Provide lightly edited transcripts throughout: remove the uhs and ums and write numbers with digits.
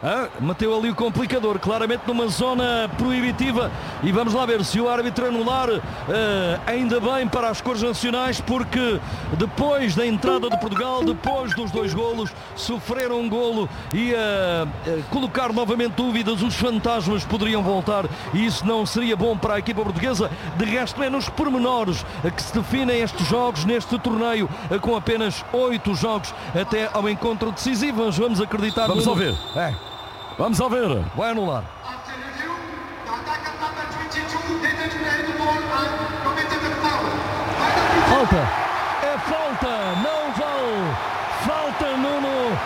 Meteu ali o complicador, claramente numa zona proibitiva. E vamos lá ver se o árbitro anular, ainda bem para as cores nacionais, porque depois da entrada de Portugal, depois dos 2 golos, sofreram um golo e colocar novamente dúvidas, os fantasmas poderiam voltar e isso não seria bom para a equipa portuguesa. De resto, é nos pormenores que se definem estes jogos neste torneio, com apenas 8 jogos até ao encontro decisivo. Vamos acreditar. Vamos ouvir. Vamos ouvir. Vai anular. Falta. É falta. Não vale. Falta, Nuno.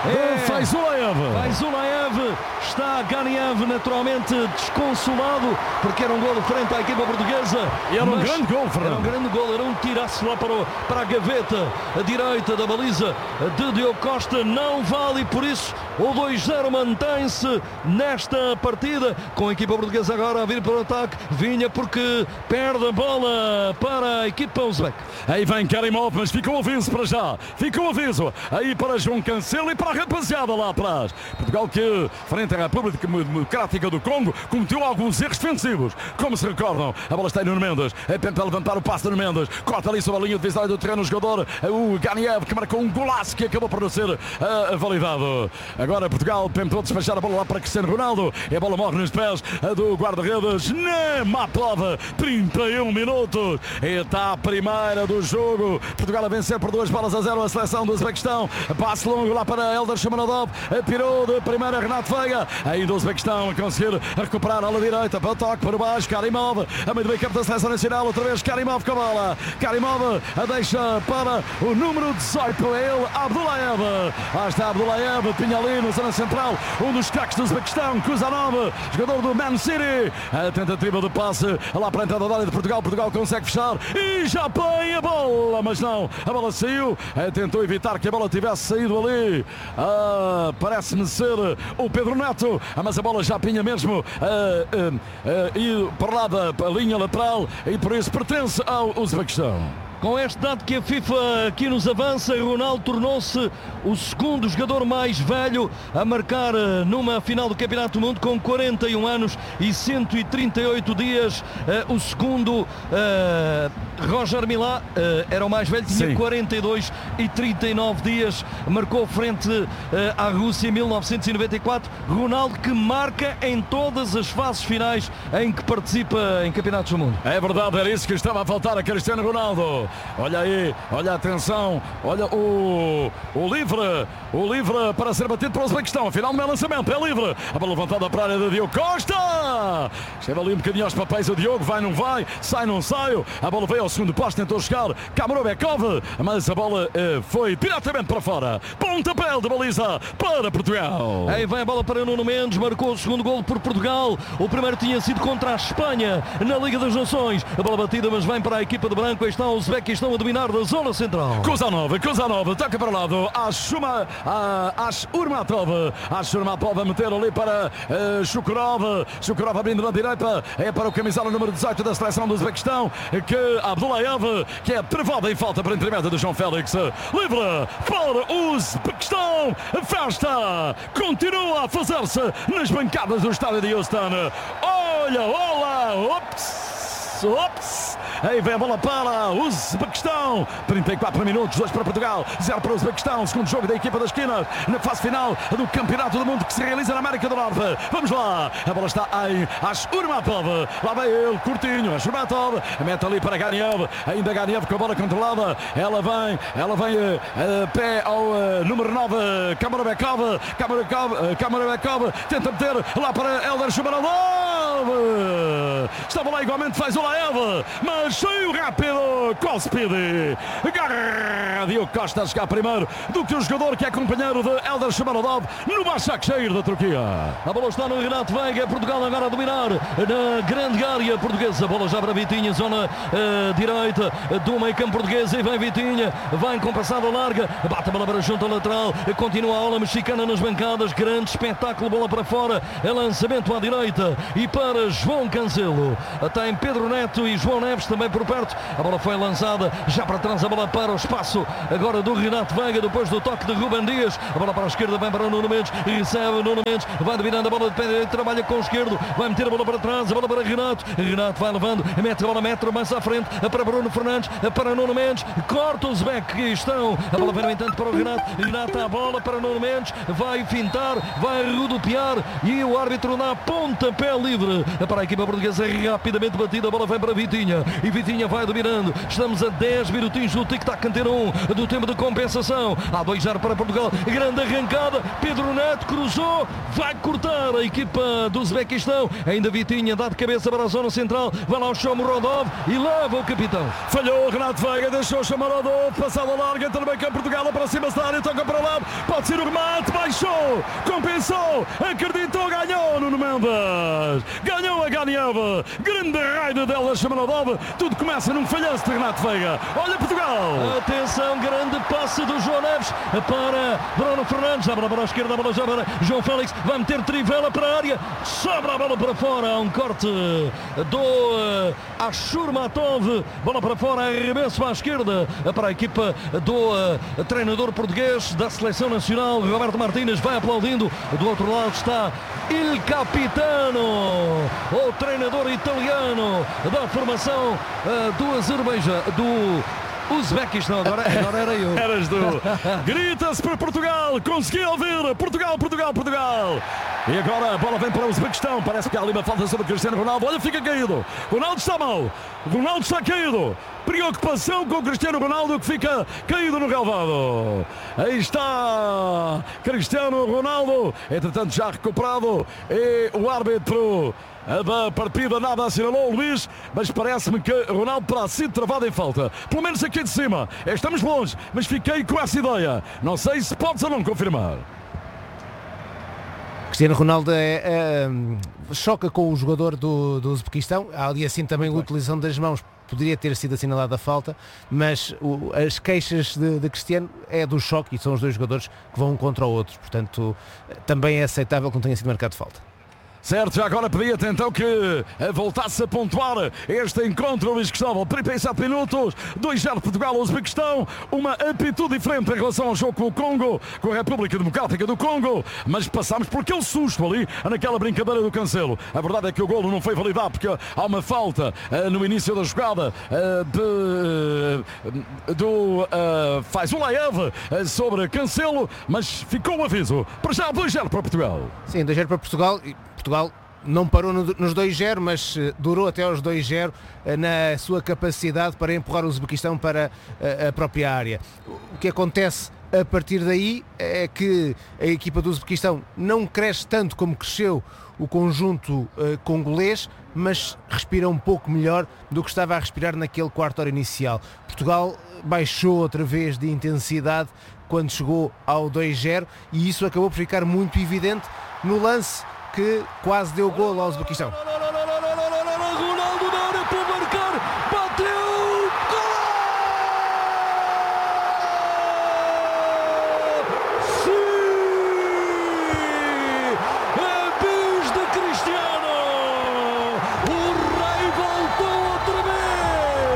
Faizullaev. Está Ganiev naturalmente desconsolado porque era um golo frente à equipa portuguesa. E era um grande gol, Fernando. Era um grande gol, era um tiraço lá para a gaveta a direita da baliza de Diogo Costa. Não vale e por isso o 2-0 mantém-se nesta partida, com a equipa portuguesa agora a vir para o ataque. Vinha porque perde a bola para a equipa uzbek. Aí vem Karimov, mas fica o aviso para já. Fica o aviso aí para João Cancelo e para a rapaziada lá atrás. Portugal que, frente à República Democrática do Congo, cometeu alguns erros defensivos. Como se recordam, a bola está em Nuno Mendes. Tenta levantar o passe de Nuno Mendes. Corta ali sobre a linha divisória do terreno o jogador, o Ganiev, que marcou um golaço que acabou por não ser validado. Agora Portugal tentou despachar a bola lá para Cristiano Ronaldo. E a bola morre nos pés do guarda-redes Nematov. 31 minutos. Está a primeira do jogo. Portugal a vencer por 2-0 a seleção do Uzbequistão. Passe longo lá para Eldar Shomurodov. Pirou de primeira Renato Veiga. Ainda o Uzbequistão a conseguir recuperar a ala direita. Para o toque, para baixo. Karimov. A meio do meio campo da seleção nacional. Outra vez Karimov com a bola. Karimov a deixa para o número 18. Ele, Abdullaev. Lá está Abdullaev. Pinha ali na zona central. Um dos craques do Uzbequistão. Kuzanov. Jogador do Man City. A tentativa de passe lá para a entrada da área de Portugal. Portugal consegue fechar. E já põe a bola. Mas não. A bola saiu. Tentou evitar que a bola tivesse saído ali. Parece-me ser o Pedro Neto, mas a bola já pinha mesmo e para lá da linha lateral e por isso pertence ao Uzbequistão. Com este dado que a FIFA aqui nos avança, Ronaldo tornou-se o segundo jogador mais velho a marcar numa final do Campeonato do Mundo, com 41 anos e 138 dias. O segundo, Roger Milá, era o mais velho, tinha 42 e 39 dias. Marcou frente à Rússia em 1994. Ronaldo que marca em todas as fases finais em que participa em Campeonatos do Mundo. É verdade, era isso que estava a faltar a Cristiano Ronaldo. Olha aí, olha a atenção, olha o livre para ser batido para o Uzbequistão. Afinal não é lançamento, é livre. A bola levantada para a área de Diogo Costa. Chega ali um bocadinho aos papéis o Diogo, vai, não vai, sai, não sai. A bola veio ao segundo posto, tentou chegar Kamarobekov, mas a bola foi diretamente para fora. Pontapé de baliza para Portugal. Aí vem a bola para Nuno Mendes, marcou o segundo golo por Portugal. O primeiro tinha sido contra a Espanha na Liga das Nações. A bola batida, mas vem para a equipa de branco. Aí está o Uzbequistão a dominar da zona central. Kuzanov, toca para o lado. Ashurmatov a meter ali para Shukurov. Shukurov abrindo na direita. É para o camisola número 18 da seleção do Uzbequistão, que Abdullaev, que é travada em falta para intermédio do João Félix. Livre para o Uzbequistão. A festa continua a fazer-se nas bancadas do estádio de Houston. Olha, ops. Aí vem a bola para o Uzbequistão. 34 minutos, 2 para Portugal, 0 para o Uzbequistão. Segundo jogo da equipa da esquina na fase final do Campeonato do Mundo que se realiza na América do Norte. Vamos lá, a bola está em Ashurmatov. Lá vai ele, curtinho, Ashurmatov. Mete ali para Ganiev. Ainda Ganiev com a bola controlada. Ela vem pé ao número 9, Kamarobekov. Kamarobekov tenta meter lá para Eldar Shomurodov. Estava lá igualmente Faizullaev, mas saiu rápido com o speed. Diogo Costa a chegar primeiro do que o jogador que é companheiro de Eldar Shomurodov no Başakşehir da Turquia. A bola está no Renato Veiga. Portugal agora a dominar na grande área portuguesa. A bola já para Vitinha, zona direita do meio campo português. E vem Vitinha, vai com passada larga, bate a bola para junto ao lateral, continua a ola mexicana nas bancadas. Grande espetáculo, bola para fora, é lançamento à direita e para João Cancelo. Tem Pedro Neto e João Neves também também por perto. A bola foi lançada, já para trás a bola para o espaço agora do Renato Veiga, depois do toque de Ruben Dias. A bola para a esquerda, vem para o Nuno Mendes, recebe o Nuno Mendes, vai dominando a bola, trabalha com o esquerdo, vai meter a bola para trás, a bola para Renato. Renato vai levando, mete a bola, metro mais à frente, para Bruno Fernandes, para Nuno Mendes, corta os Uzbequistão. A bola vem no entanto para o Renato. Renato a bola para Nuno Mendes, vai fintar, vai rodopiar e o árbitro dá pontapé livre para a equipa portuguesa, rapidamente batida. A bola vem para Vitinha e Vitinha vai dominando. Estamos a 10 minutinhos do tic-tac Antena 1 do tempo de compensação. Há 2-0 para Portugal, grande arrancada. Pedro Neto cruzou, vai cortar a equipa do Uzbequistão. Ainda Vitinha dá de cabeça para a zona central, vai lá o Shomurodov e leva o capitão. Falhou o Renato Veiga, deixou o Shomurodov, passada larga, entra no meio campo Portugal, para cima da área, toca para o lado, pode ser o remate, baixou, compensou, acreditou, ganhou Nuno Mendes, ganhou a Ganieva, grande raida dela Shomurodov. Tudo começa num falhanço de Renato Veiga. Olha Portugal! Atenção, grande passe do João Neves para Bruno Fernandes, a bola para a esquerda, a bola já para João Félix, vai meter Trivela para a área, sobra a bola para fora, há um corte do Ashurmatov, bola para fora, arremesso para a esquerda para a equipa do treinador português da Seleção Nacional, Roberto Martínez, vai aplaudindo. Do outro lado está Il Capitano, o treinador italiano da formação do Azerbaijão, do Uzbequistão. Agora era eu. Eras tu. Grita-se para Portugal. Consegui ouvir. Portugal, Portugal, Portugal. E agora a bola vem para o Uzbequistão. Parece que há ali uma falta sobre Cristiano Ronaldo. Olha, fica caído. Ronaldo está mal. Ronaldo está caído. Preocupação com o Cristiano Ronaldo, que fica caído no relvado. Aí está Cristiano Ronaldo. Entretanto já recuperado. E o árbitro da partida nada assinalou o Luís, mas parece-me que Ronaldo terá sido travado em falta. Pelo menos aqui de cima. Estamos longe, mas fiquei com essa ideia. Não sei se podes ou não confirmar. Cristiano Ronaldo choca com o jogador do Uzbequistão. Há ali assim também a utilização das mãos. Poderia ter sido assinalada a falta, mas as queixas de Cristiano é do choque e são os dois jogadores que vão um contra o outro. Portanto, também é aceitável que não tenha sido marcado falta. Certo, já agora pedia-te então que voltasse a pontuar este encontro, Luís Cristóvão. 37 minutos, 2-0 Portugal ao Uzbequistão, uma atitude diferente em relação ao jogo com o Congo, com a República Democrática do Congo, mas passámos por aquele susto ali, naquela brincadeira do Cancelo. A verdade é que o golo não foi validado, porque há uma falta no início da jogada faz o Laev sobre Cancelo, mas ficou o aviso. Para já 2-0 para Portugal. Sim, 2-0 para Portugal. Portugal não parou nos 2-0, mas durou até aos 2-0 na sua capacidade para empurrar o Uzbequistão para a própria área. O que acontece a partir daí é que a equipa do Uzbequistão não cresce tanto como cresceu o conjunto congolês, mas respira um pouco melhor do que estava a respirar naquele quarto hora inicial. Portugal baixou outra vez de intensidade quando chegou ao 2-0 e isso acabou por ficar muito evidente no lance que quase deu golo ao Uzbequistão.